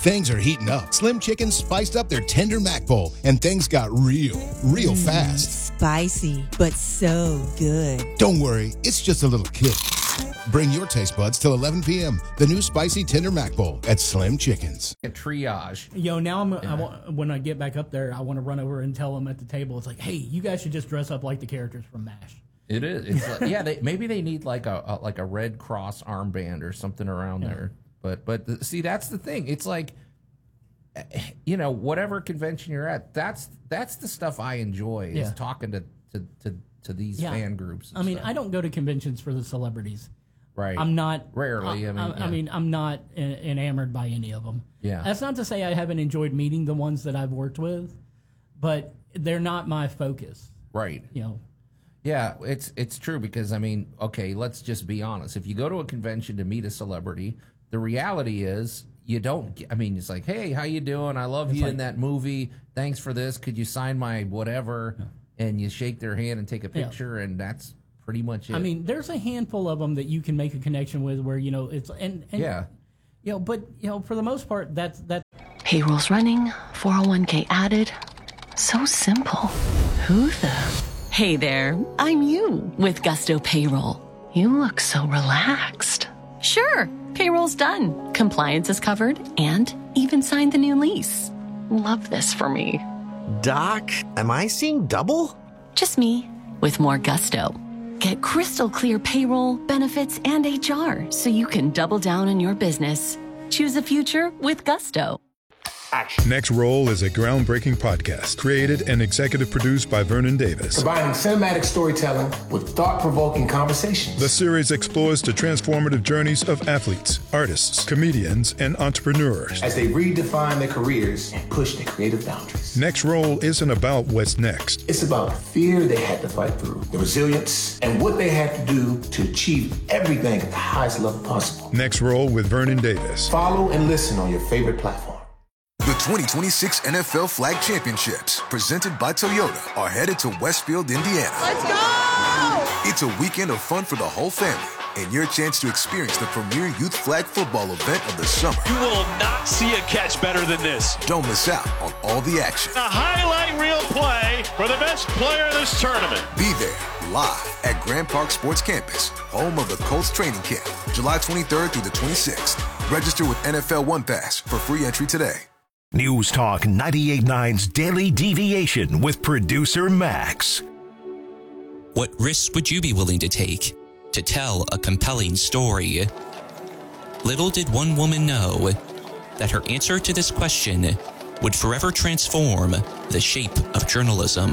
Things are heating up. Slim Chickens spiced up their tender mac bowl, and things got real fast. Spicy, but so good. Don't worry, it's just a little kick. Bring your taste buds till 11 p.m. The new spicy tender mac bowl at Slim Chickens. A triage. Now when I get back up there, I want to run over and tell them at the table, it's like, hey, you guys should just dress up like the characters from MASH. It is. It's like, maybe they need like a Red Cross armband or something around there. But see, that's the thing. It's like, whatever convention you're at, that's the stuff I enjoy is talking to these fan groups. I mean, I don't go to conventions for the celebrities. Right. I'm not rarely. I'm not enamored by any of them. Yeah. That's not to say I haven't enjoyed meeting the ones that I've worked with, but they're not my focus. Right. Yeah, it's true because let's just be honest. If you go to a convention to meet a celebrity, the reality is you don't. It's like, hey, how you doing? I love you in that movie. Thanks for this. Could you sign my whatever? Yeah. And you shake their hand and take a picture, and that's pretty much it. There's a handful of them that you can make a connection with, where it's but for the most part, that's. Payroll's running, 401k added. So simple. Who the? Hey there, I'm you with Gusto Payroll. You look so relaxed. Sure, payroll's done. Compliance is covered and even signed the new lease. Love this for me. Doc, am I seeing double? Just me with more gusto. Get crystal clear payroll, benefits, and HR so you can double down on your business. Choose a future with Gusto. Action. Next Roll is a groundbreaking podcast created and executive produced by Vernon Davis. Combining cinematic storytelling with thought-provoking conversations. The series explores the transformative journeys of athletes, artists, comedians, and entrepreneurs as they redefine their careers and push their creative boundaries. Next Roll isn't about what's next. It's about the fear they had to fight through, the resilience, and what they had to do to achieve everything at the highest level possible. Next Roll with Vernon Davis. Follow and listen on your favorite platform. The 2026 NFL Flag Championships, presented by Toyota, are headed to Westfield, Indiana. Let's go! It's a weekend of fun for the whole family and your chance to experience the premier youth flag football event of the summer. You will not see a catch better than this. Don't miss out on all the action. A highlight reel play for the best player of this tournament. Be there live at Grand Park Sports Campus, home of the Colts training camp, July 23rd through the 26th. Register with NFL One Pass for free entry today. News Talk 98.9's Daily Deviation with producer Max. What risks would you be willing to take to tell a compelling story? Little did one woman know that her answer to this question would forever transform the shape of journalism.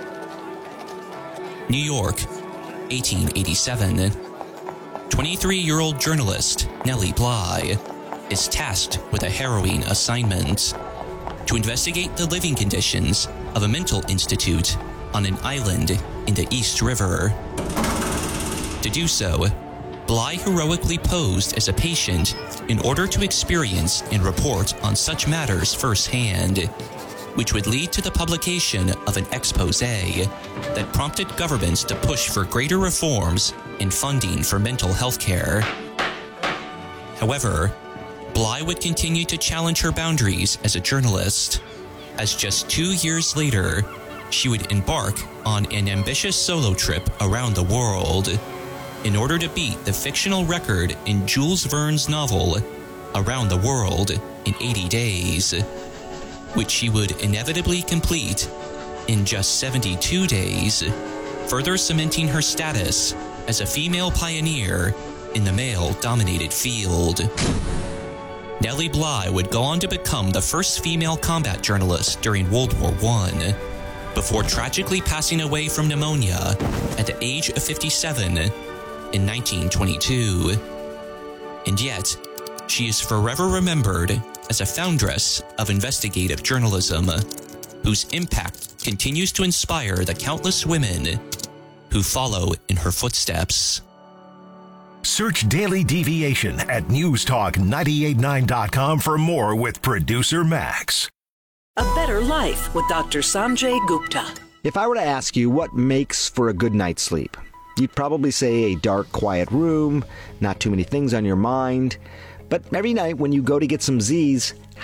New York, 1887. 23-year-old journalist Nellie Bly is tasked with a harrowing assignment: to investigate the living conditions of a mental institute on an island in the East River. To do so, Bly heroically posed as a patient in order to experience and report on such matters firsthand, which would lead to the publication of an expose that prompted governments to push for greater reforms in funding for mental health care. However, Bly would continue to challenge her boundaries as a journalist, as just 2 years later, she would embark on an ambitious solo trip around the world in order to beat the fictional record in Jules Verne's novel, Around the World in 80 Days, which she would inevitably complete in just 72 days, further cementing her status as a female pioneer in the male-dominated field. Nellie Bly would go on to become the first female combat journalist during World War I, before tragically passing away from pneumonia at the age of 57 in 1922. And yet, she is forever remembered as a foundress of investigative journalism, whose impact continues to inspire the countless women who follow in her footsteps. Search Daily Deviation at newstalk989.com for more with producer Max. A better life with Dr. Sanjay Gupta. If I were to ask you what makes for a good night's sleep, you'd probably say a dark, quiet room, not too many things on your mind. But every night when you go to get some Z's,